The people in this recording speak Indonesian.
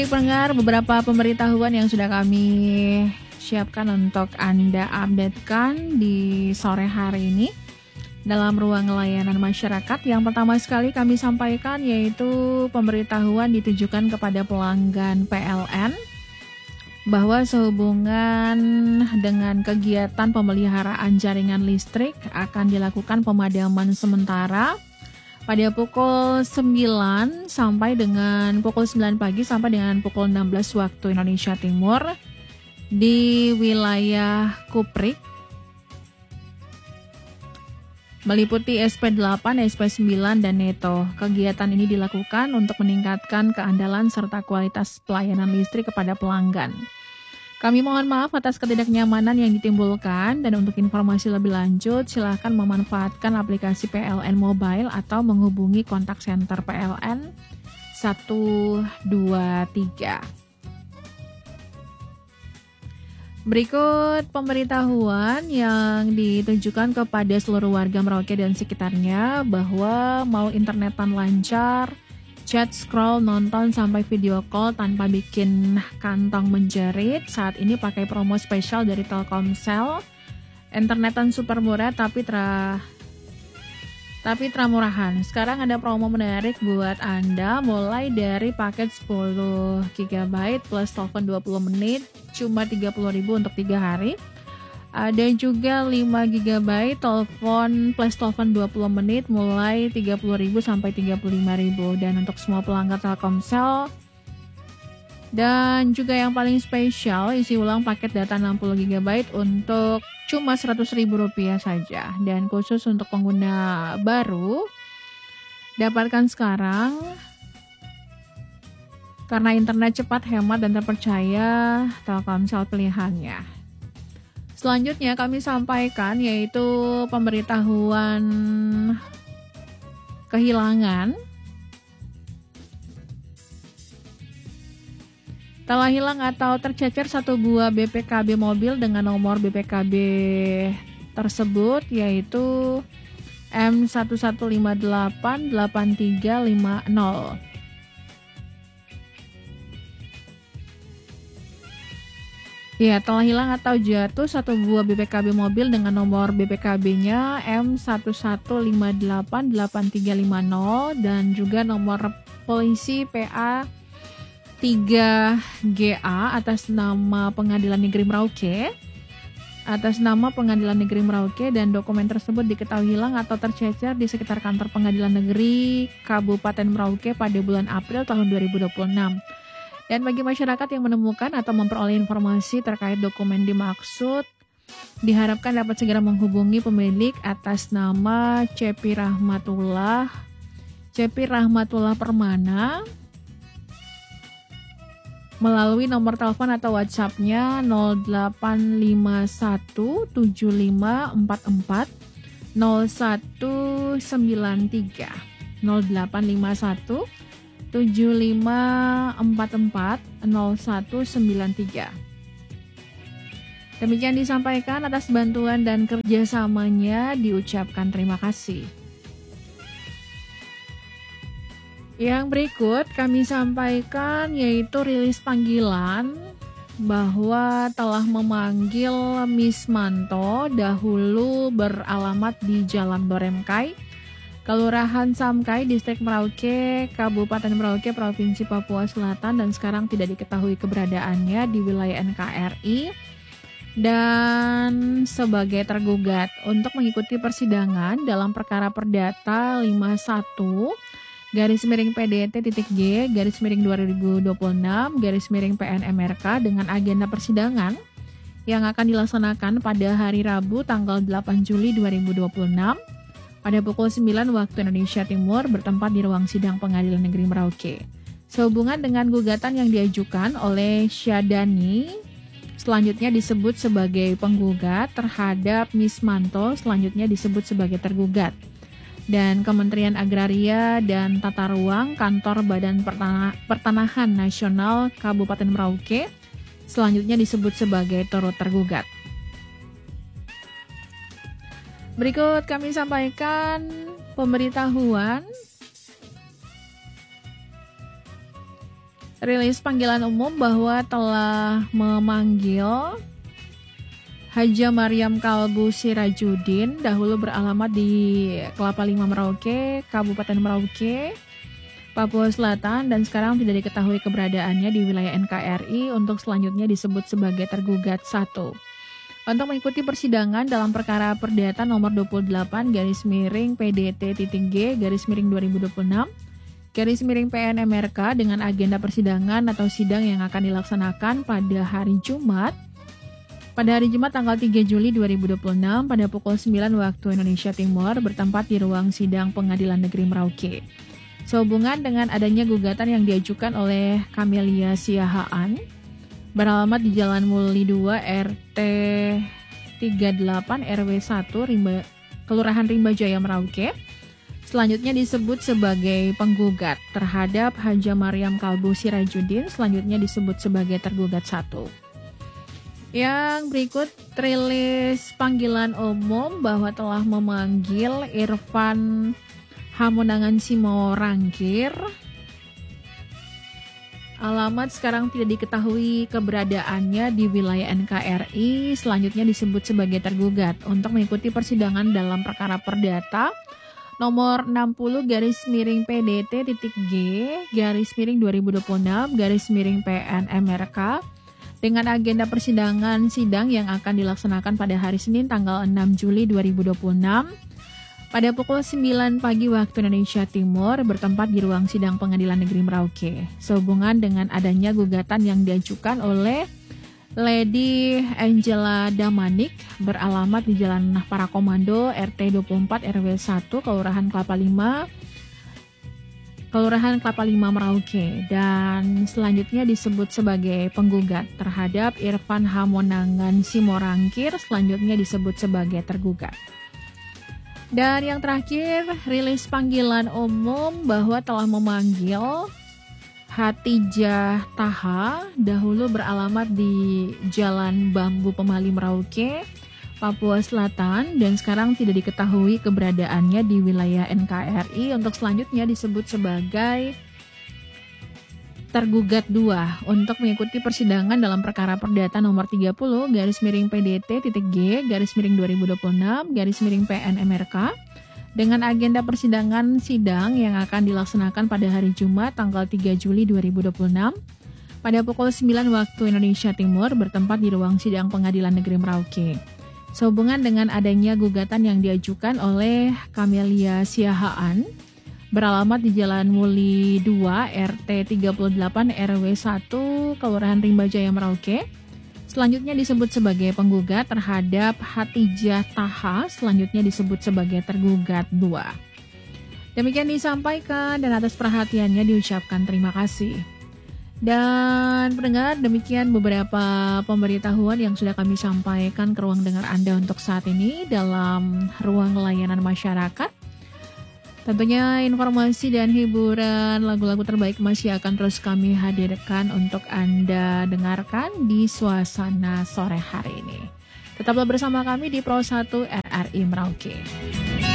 Pendengar, beberapa pemberitahuan yang sudah kami siapkan untuk Anda updatekan di sore hari ini dalam ruang layanan masyarakat. Yang pertama sekali kami sampaikan yaitu pemberitahuan ditujukan kepada pelanggan PLN bahwa sehubungan dengan kegiatan pemeliharaan jaringan listrik akan dilakukan pemadaman sementara pada pukul 9 sampai dengan pukul 9 pagi sampai dengan pukul 16 waktu Indonesia Timur di wilayah Kuprik meliputi SP8, SP9, dan Neto. Kegiatan ini dilakukan untuk meningkatkan keandalan serta kualitas pelayanan listrik kepada pelanggan. Kami mohon maaf atas ketidaknyamanan yang ditimbulkan, dan untuk informasi lebih lanjut silakan memanfaatkan aplikasi PLN Mobile atau menghubungi kontak center PLN 123. Berikut pemberitahuan yang ditujukan kepada seluruh warga Merauke dan sekitarnya bahwa mau internetan lancar, chat, scroll, nonton, sampai video call tanpa bikin kantong menjerit, saat ini pakai promo spesial dari Telkomsel. Internetan super murah tapi murahan. Sekarang ada promo menarik buat Anda, mulai dari paket 10 GB plus telepon 20 menit cuma 30.000 untuk 3 hari. Ada juga 5 GB telepon plus telepon 20 menit mulai 30.000 sampai 35.000. Dan untuk semua pelanggan Telkomsel, dan juga yang paling spesial, isi ulang paket data 60 GB untuk cuma Rp100.000 saja. Dan khusus untuk pengguna baru, dapatkan sekarang karena internet cepat, hemat, dan terpercaya, Telkomsel pilihannya. Selanjutnya kami sampaikan yaitu pemberitahuan kehilangan. Telah hilang atau tercecer satu buah BPKB mobil dengan nomor BPKB tersebut yaitu M11588350. Ya, telah hilang atau jatuh satu buah BPKB mobil dengan nomor BPKB-nya M11588350 dan juga nomor polisi PA 3GA atas nama Pengadilan Negeri Merauke. Dan dokumen tersebut diketahui hilang atau tercecer di sekitar kantor Pengadilan Negeri Kabupaten Merauke pada bulan April tahun 2026. Dan bagi masyarakat yang menemukan atau memperoleh informasi terkait dokumen dimaksud, diharapkan dapat segera menghubungi pemilik atas nama Cepi Rahmatullah Permana melalui nomor telepon atau WhatsApp-nya 08517544 0193 0851 7544 0193. Demikian disampaikan, atas bantuan dan kerjasamanya diucapkan terima kasih. Yang berikut kami sampaikan yaitu rilis panggilan bahwa telah memanggil Miss Manto, dahulu beralamat di Jalan Doremkai, Kelurahan Samkai, Distrik Merauke, Kabupaten Merauke, Provinsi Papua Selatan, dan sekarang tidak diketahui keberadaannya di wilayah NKRI, dan sebagai tergugat untuk mengikuti persidangan dalam perkara perdata 51-PDT-G-2026-PNMRK dengan agenda persidangan yang akan dilaksanakan pada hari Rabu tanggal 8 Juli 2026 pada pukul 9 waktu Indonesia Timur bertempat di ruang sidang Pengadilan Negeri Merauke. Sehubungan dengan gugatan yang diajukan oleh Syadani, selanjutnya disebut sebagai penggugat, terhadap Miss Manto selanjutnya disebut sebagai tergugat. Dan Kementerian Agraria dan Tata Ruang Kantor Badan Pertanahan Nasional Kabupaten Merauke selanjutnya disebut sebagai turut tergugat. Berikut kami sampaikan pemberitahuan rilis panggilan umum bahwa telah memanggil Haja Maryam Kalbu Sirajuddin, dahulu beralamat di Kelapa Lima Merauke, Kabupaten Merauke, Papua Selatan, dan sekarang tidak diketahui keberadaannya di wilayah NKRI untuk selanjutnya disebut sebagai tergugat 1. Untuk mengikuti persidangan dalam perkara perdata nomor 28 garis miring PDT.G garis miring 2026 garis miring PNMRK dengan agenda persidangan atau sidang yang akan dilaksanakan pada hari Jumat tanggal 3 Juli 2026 pada pukul 9 waktu Indonesia Timur bertempat di ruang sidang Pengadilan Negeri Merauke. Sehubungan dengan adanya gugatan yang diajukan oleh Camelia Siahaan beralamat di Jalan Muli 2 RT 38 RW 1 Kelurahan Rimba Jaya Merauke, selanjutnya disebut sebagai penggugat terhadap Haja Maryam Kalbu Sirajuddin, selanjutnya disebut sebagai tergugat 1. Yang berikut rilis panggilan umum bahwa telah memanggil Irfan Hamonangan Simorangkir. Alamat sekarang tidak diketahui keberadaannya di wilayah NKRI, selanjutnya disebut sebagai tergugat untuk mengikuti persidangan dalam perkara perdata nomor 60 garis miring PDT.G garis miring 2026 garis miring PNMRK dengan agenda persidangan sidang yang akan dilaksanakan pada hari Senin tanggal 6 Juli 2026 pada pukul 9 pagi waktu Indonesia Timur bertempat di ruang sidang Pengadilan Negeri Merauke. Sehubungan dengan adanya gugatan yang diajukan oleh Lady Angela Damanik beralamat di Jalan Para Komando RT 24 RW 1 Kelurahan Kelapa Lima Merauke, dan selanjutnya disebut sebagai penggugat terhadap Irfan Hamonangan Simorangkir, selanjutnya disebut sebagai tergugat. Dan yang terakhir, rilis panggilan umum bahwa telah memanggil Hatijah Taha, dahulu beralamat di Jalan Bambu Pemali Merauke, Papua Selatan, dan sekarang tidak diketahui keberadaannya di wilayah NKRI untuk selanjutnya disebut sebagai tergugat 2 untuk mengikuti persidangan dalam perkara perdata nomor 30 garis miring PDT.G garis miring 2026 garis miring PNMRK dengan agenda persidangan sidang yang akan dilaksanakan pada hari Jumat tanggal 3 Juli 2026 pada pukul 9 waktu Indonesia Timur bertempat di ruang sidang Pengadilan Negeri Merauke. Sehubungan dengan adanya gugatan yang diajukan oleh Camelia Siahaan beralamat di Jalan Muli 2 RT 38 RW 1 Kelurahan Rimba Jaya Merauke, selanjutnya disebut sebagai penggugat terhadap Hatijah Taha, selanjutnya disebut sebagai tergugat 2. Demikian disampaikan dan atas perhatiannya diucapkan terima kasih. Dan pendengar, demikian beberapa pemberitahuan yang sudah kami sampaikan ke ruang dengar Anda untuk saat ini dalam ruang layanan masyarakat. Tentunya informasi dan hiburan lagu-lagu terbaik masih akan terus kami hadirkan untuk Anda dengarkan di suasana sore hari ini. Tetaplah bersama kami di Pro 1 RRI Merauke.